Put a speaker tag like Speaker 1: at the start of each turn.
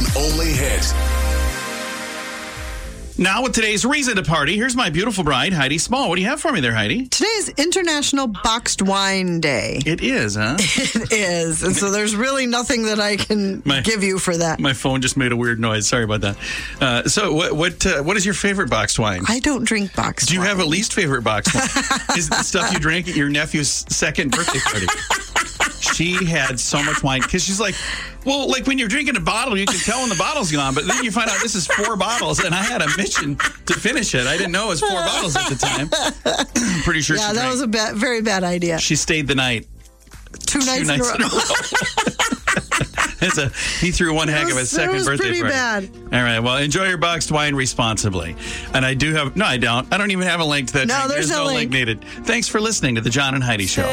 Speaker 1: only hit.
Speaker 2: Now with today's reason to party, here's my beautiful bride, Heidi Small. What do you have for me there, Heidi?
Speaker 3: Today is International Boxed Wine Day.
Speaker 2: It is, huh?
Speaker 3: It is. And so there's really nothing that I can give you for that.
Speaker 2: My phone just made a weird noise. Sorry about that. So what is your favorite boxed wine?
Speaker 3: I don't drink boxed wine.
Speaker 2: Do you have a least favorite boxed wine? Is it the stuff you drank at your nephew's second birthday party? She had so much wine because she's like, well, like when you're drinking a bottle, you can tell when the bottle's gone, but then you find out this is 4 bottles, and I had a mission to finish it. I didn't know it was 4 bottles at the time. I'm pretty sure
Speaker 3: that was a very bad idea.
Speaker 2: She stayed the night.
Speaker 3: 2 nights in a row.
Speaker 2: He threw one heck of a second birthday party.
Speaker 3: Bad.
Speaker 2: All right, well, enjoy your boxed wine responsibly. And I do have, no, I don't. I don't even have a link to that.
Speaker 3: No,
Speaker 2: drink.
Speaker 3: there's no
Speaker 2: link needed. Thanks for listening to the John and Heidi Show.